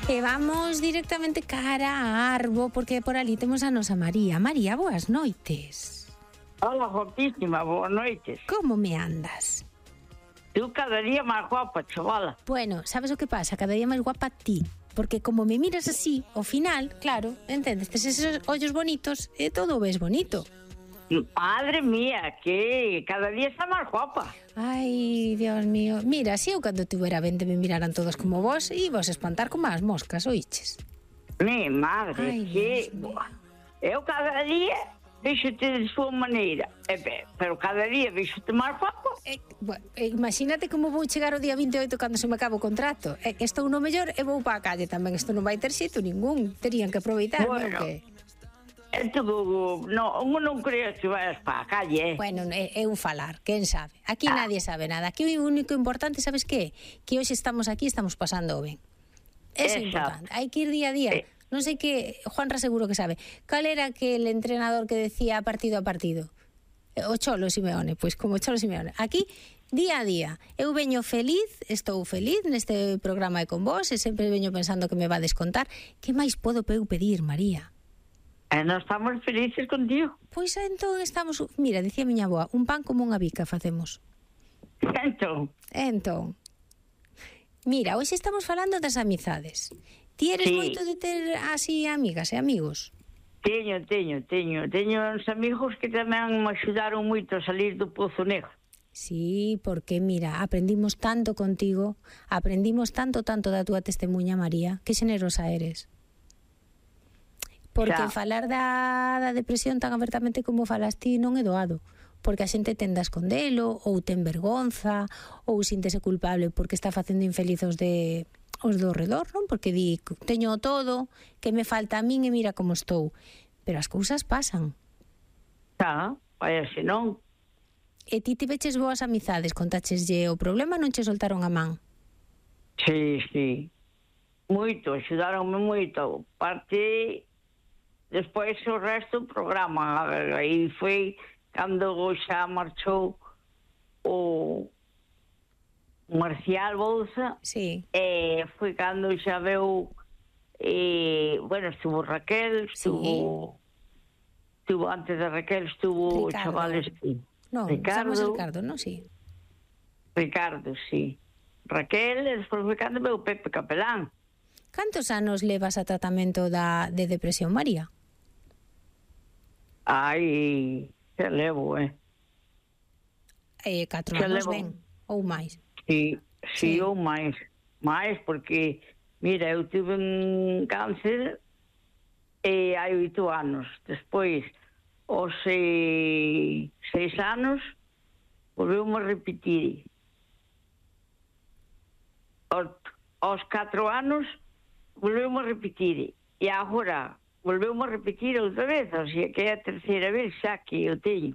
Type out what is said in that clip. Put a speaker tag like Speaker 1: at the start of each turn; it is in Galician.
Speaker 1: E vamos directamente cara a Arbo, porque por ali temos a nosa María. María, boas noites.
Speaker 2: Hola, guapísima, boas noites.
Speaker 1: Como me andas?
Speaker 2: Tú cada día máis guapa, chavala.
Speaker 1: Bueno, sabes o que pasa? Cada día máis guapa ti. Porque como me miras así, ao final, claro, entendes, tes esos ollos bonitos e todo o ves bonito.
Speaker 2: Madre mía, que cada día está máis guapa.
Speaker 1: Ai, Dios mío. Mira, se eu cando tuvera 20 me miraran todas como vos, e vos espantar como as moscas, oiches?
Speaker 2: Mi madre,
Speaker 1: Ai,
Speaker 2: que...
Speaker 1: Dios mío.
Speaker 2: Eu cada día vexo-te de súa maneira, pero cada día vexo-te máis guapa.
Speaker 1: Imagínate como vou chegar o día 28 cando se me acaba o contrato. Estou no mellor e vou para a calle tamén. Isto non vai ter xeito ningún. Terían que aproveitar,
Speaker 2: Bueno,
Speaker 1: non que?
Speaker 2: Non creo que vayas para a calle,
Speaker 1: Bueno, é un falar, quen sabe. Aquí nadie sabe nada. Aquí o único importante, sabes que? Que hoxe estamos aquí, estamos pasando ben. Eso é importante. Hai que ir día a día. Non sei que, Juanra seguro que sabe. Cal era aquele entrenador que decía partido a partido? O Cholo Simeone, pois como Cholo Simeone. Aquí, día a día. Eu veño feliz, estou feliz neste programa e con vos, e sempre veño pensando que me va a descontar. Que máis podo eu pedir, María?
Speaker 2: Nós estamos felices contigo.
Speaker 1: Pois entón estamos... Mira, dicía miña boa, un pan como unha bica facemos. Entón. Mira, hoxe estamos falando das amizades. Ti eres moito de ter así amigas e amigos?
Speaker 2: Teño uns amigos que tamén me axudaron moito a salir do Pozo Negro.
Speaker 1: Sí, porque mira, aprendimos tanto contigo, aprendimos tanto da túa testemunha, María, que xenerosa eres. Porque falar da depresión tan abertamente como falas ti non é doado, porque a xente tende a escondelo, ou ten vergonza, ou síntese culpable porque está facendo infeliz os do redor, non? Porque di, teño todo, que me falta a min e mira como estou. Pero as cousas pasan.
Speaker 2: Vaya se non.
Speaker 1: E ti tiveches boas amizades, contácheslle o problema, non che soltaron a man?
Speaker 2: Sí. Moito, axudaronme moito. Parte, despois o resto do programa. Aí foi cando xa marchou o Marcial Bouza.
Speaker 1: Sí.
Speaker 2: Foi cando xa veu estuvo Raquel, estuvo antes de Raquel, estuvo
Speaker 1: Ricardo.
Speaker 2: Chavales,
Speaker 1: No, Ricardo, non? Sí.
Speaker 2: Ricardo, sí. Raquel, e despois foi cando veu Pepe Capelán.
Speaker 1: Cantos anos levas a tratamento de depresión, María?
Speaker 2: Ai, que levo,
Speaker 1: 4 anos ben, ou máis?
Speaker 2: Sí, ou máis. Mais, porque, mira, eu tive un cáncer hai 8 anos. Despois, aos 6 anos, volveu-me a repetir. Aos 4 anos, volveu-me a repetir. E agora, volveu-me a repetir outra vez. O sea, que é a terceira vez xa que eu teño.